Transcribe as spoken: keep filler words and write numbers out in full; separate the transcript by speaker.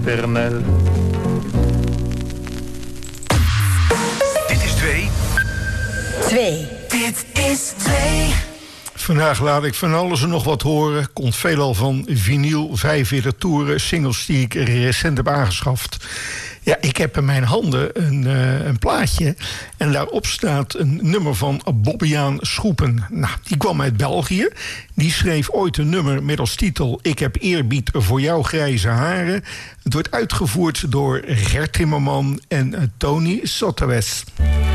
Speaker 1: éternel.
Speaker 2: Dit is twee.
Speaker 3: Twee.
Speaker 2: Dit is twee.
Speaker 4: Vandaag laat ik van alles en nog wat horen. Komt veelal van vinyl, vijfwielen toeren, singles die ik recent heb aangeschaft. Ja, ik heb in mijn handen een, uh, een plaatje. En daarop staat een nummer van Bobbejaan Schoepen. Nou, die kwam uit België. Die schreef ooit een nummer met als titel Ik heb eerbied voor jouw grijze haren. Het wordt uitgevoerd door Gert Timmerman en uh, Tony Sottewes.